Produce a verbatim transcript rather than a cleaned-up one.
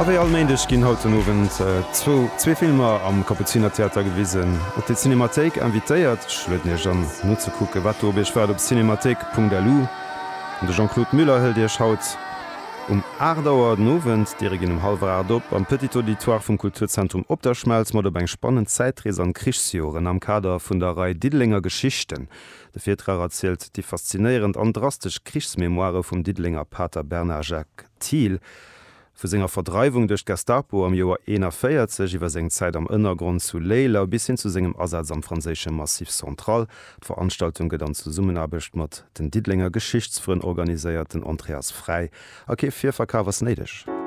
Aéi allméendech ginn hauten nowen zwee Filmer am Kapuzinertheater gewisen. Op de Cinematik invitéiert schët ne Jean no ze kucke, wat obech war op cinematik punkt l u. De Jean-Claude Müller hëll Dir schaut um Ardauer nowen, Dir gin um halwer op am Petit Auditoire vum Kulturzentrum op der Schmelz mat op eng spannend Zäitrees an Krichsjoren am Kader vun der Rei Didlinger Geschichten. De Firtrer erzählt die faszinierend an drastisch Krichsmemoire vum Didlinger Pater Bernard Jacques Thiel. Für senger Verdreibung durch Gestapo am Joar eenundvierzig iwwer seng Zeit am Innergrund zu Leila bis hin zu segem Ersatz am franzésche Massiv Central. Veranstaltung gët dann zu Summenabecht mat den Didlinger Geschichtsfreund organiséierten Andreas Frei. Okay, fir Verkavers nedech.